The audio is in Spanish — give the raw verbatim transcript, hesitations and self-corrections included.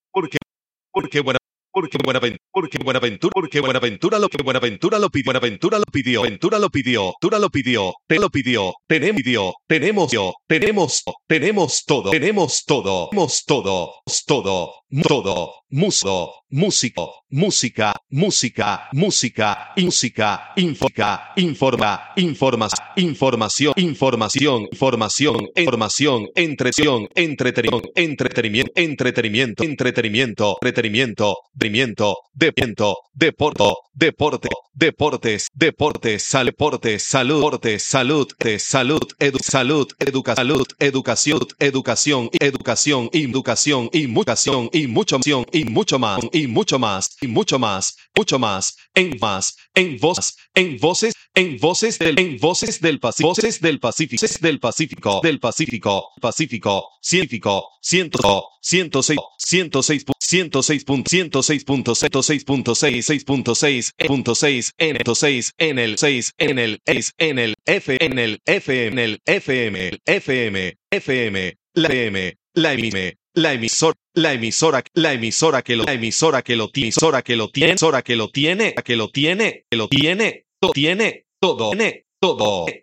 porque, porque buena, porque Buenaventura, porque Buenaventura, porque Buenaventura lo que Buenaventura lo pidió, Buenaventura lo pidió, Ventura lo pidió, Ventura lo pidió, te lo pidió, tenemos, pidió, tenemos yo, tenemos, tenemos todo, tenemos todo, tenemos todo, todo, todo, muso, músico, música, música, música, música, infónica, informa, informas, información, información, información, información, entretención, entretenimiento, entretenimiento, entretenimiento, entretenimiento, entretenimiento, entretenimiento, deporte, deporte, deporte, deportes, deportes, sal, deportes, salud, deportes, salud, de salud, edu, salud, educa, salud, educación, educación, educación, educación, y educación, y mucho, y mucho más, y mucho más, y mucho más, mucho más, en más, en voces, en voces, en voces del, en voces del Pacífico, voces del Pacífico, voces del Pacífico, del Pacífico, Pacífico, científico, ciento, ciento seis, ciento seis, ciento seis punto ciento seis punto ciento seis punto seis seis punto seis punto seis en el seis en el seis en el seis en el F en el F en el F M F M F M la M la M la emisora la emisora la emisora que lo la emisora que lo tiene emisora que lo tiene emisora que lo tiene que lo tiene que lo tiene todo tiene todo tiene todo